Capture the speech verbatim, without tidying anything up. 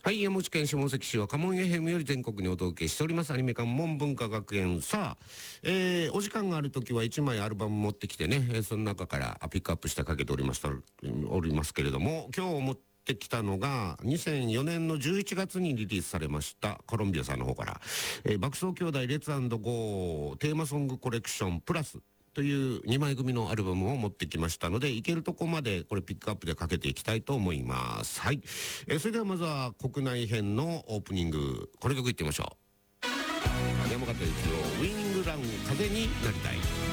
はい、山口県下関市は家紋 エフエム より全国にお届けしておりますアニメ館門文化学園。さあ、えー、お時間があるときはいちまいアルバム持ってきてね、えーその中からピックアップしてかけておりましたおりますけれども、今日持ってきたのがにせんよねんのじゅういちがつにリリースされましたコロンビアさんの方から、えー、爆走兄弟レッツ&ゴーテーマソングコレクションプラスというにまい組のアルバムを持ってきましたので、いけるとこまでこれピックアップでかけていきたいと思います。はい、えー、それではまずは国内編のオープニング、これ曲いってみましょう。山形幸雄ウィニングラン風になりたい。